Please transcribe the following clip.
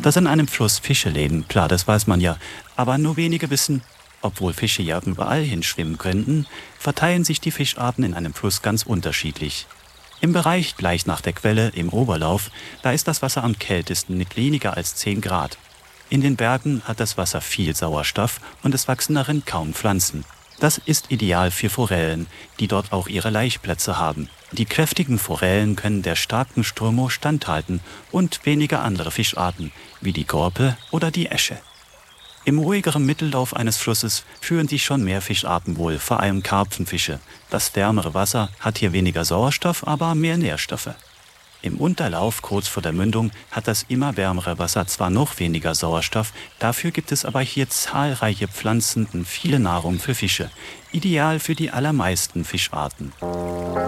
Dass in einem Fluss Fische leben, klar, das weiß man ja. Aber nur wenige wissen, obwohl Fische ja überall hinschwimmen könnten, verteilen sich die Fischarten in einem Fluss ganz unterschiedlich. Im Bereich gleich nach der Quelle, im Oberlauf, da ist das Wasser am kältesten mit weniger als 10 Grad. In den Bergen hat das Wasser viel Sauerstoff und es wachsen darin kaum Pflanzen. Das ist ideal für Forellen, die dort auch ihre Laichplätze haben. Die kräftigen Forellen können der starken Strömung standhalten und weniger andere Fischarten, wie die Gorpe oder die Äsche. Im ruhigeren Mittellauf eines Flusses führen sich schon mehr Fischarten wohl, vor allem Karpfenfische. Das wärmere Wasser hat hier weniger Sauerstoff, aber mehr Nährstoffe. Im Unterlauf, kurz vor der Mündung, hat das immer wärmere Wasser zwar noch weniger Sauerstoff, dafür gibt es aber hier zahlreiche Pflanzen und viele Nahrung für Fische. Ideal für die allermeisten Fischarten.